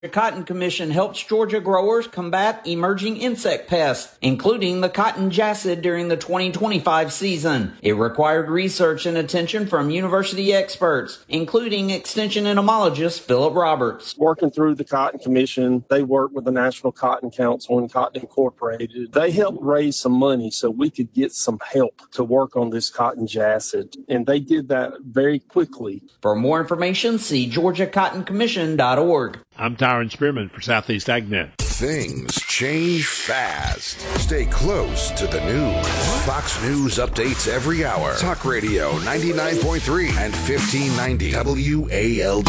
The Cotton Commission helps Georgia growers combat emerging insect pests, including the cotton jassid during the 2025 season. It required research and attention from university experts, including extension entomologist Philip Roberts. Working through the Cotton Commission, they worked with the National Cotton Council and Cotton Incorporated. They helped raise some money so we could get some help to work on this cotton jassid, and they did that very quickly. For more information, see GeorgiaCottonCommission.org. I'm Tyron Spearman for Southeast AgNet. Things change fast. Stay close to the news. Fox News updates every hour. Talk Radio 99.3 and 1590 WALD.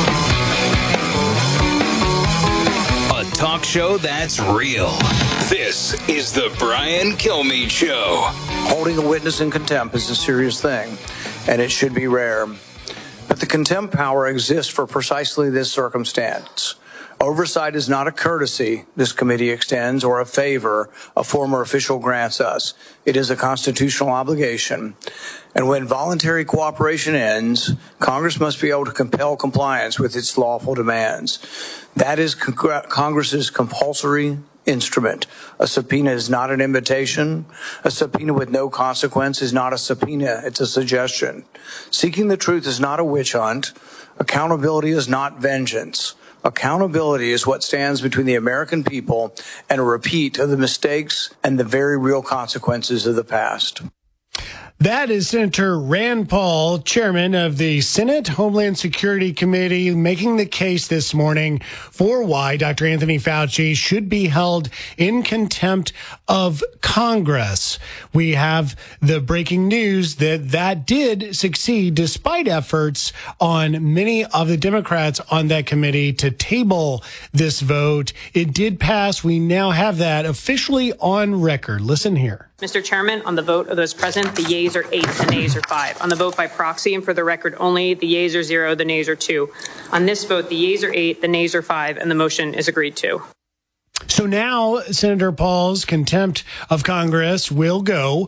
A talk show that's real. This is the Brian Kilmeade Show. Holding a witness in contempt is a serious thing, and it should be rare. But the contempt power exists for precisely this circumstance. Oversight is not a courtesy this committee extends or a favor a former official grants us. It is a constitutional obligation. And when voluntary cooperation ends, Congress must be able to compel compliance with its lawful demands. That is Congress's compulsory instrument. A subpoena is not an invitation. A subpoena with no consequence is not a subpoena. It's a suggestion. Seeking the truth is not a witch hunt. Accountability is not vengeance. Accountability is what stands between the American people and a repeat of the mistakes and the very real consequences of the past. That is Senator Rand Paul, chairman of the Senate Homeland Security Committee, making the case this morning for why Dr. Anthony Fauci should be held in contempt of Congress. We have the breaking news that did succeed despite efforts on many of the Democrats on that committee to table this vote. It did pass. We now have that officially on record. Listen here. Mr. Chairman, on the vote of those present, the yeas are 8, the nays are 5. On the vote by proxy and for the record only, the yeas are 0, the nays are 2. On this vote, the yeas are 8, the nays are 5, and the motion is agreed to. So now Senator Paul's contempt of Congress will go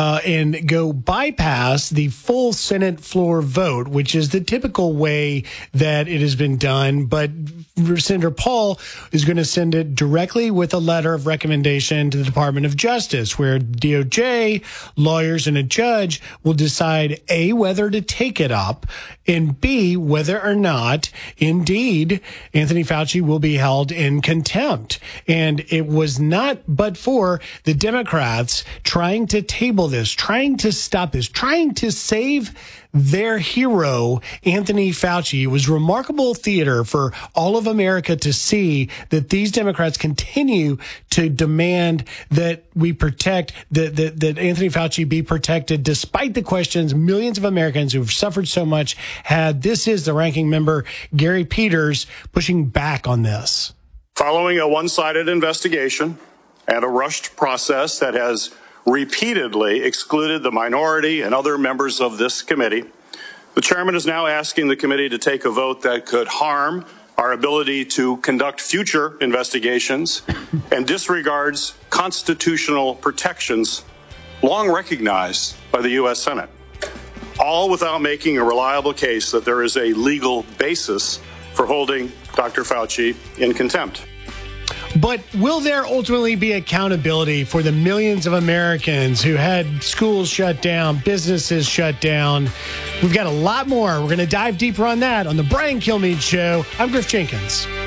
bypass the full Senate floor vote, which is the typical way that it has been done. But Senator Paul is going to send it directly with a letter of recommendation to the Department of Justice, where DOJ, lawyers, and a judge will decide, A, whether to take it up, and B, whether or not, indeed, Anthony Fauci will be held in contempt. And it was not but for the Democrats trying to table this, trying to stop this, trying to save their hero, Anthony Fauci. It was remarkable theater for all of America to see that these Democrats continue to demand that we protect, that Anthony Fauci be protected, despite the questions millions of Americans who've suffered so much had. This is the ranking member, Gary Peters, pushing back on this. Following a one-sided investigation and a rushed process that has repeatedly excluded the minority and other members of this committee, the chairman is now asking the committee to take a vote that could harm our ability to conduct future investigations and disregards constitutional protections long recognized by the U.S. Senate, all without making a reliable case that there is a legal basis for holding Dr. Fauci in contempt. But will there ultimately be accountability for the millions of Americans who had schools shut down, businesses shut down? We've got a lot more. We're going to dive deeper on that on the Brian Kilmeade Show. I'm Griff Jenkins.